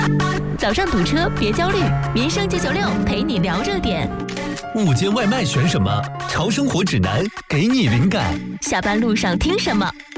早上堵车别焦虑，民生996陪你聊热点。 午间外卖选什么？潮生活指南给你灵感。 下班路上听什么？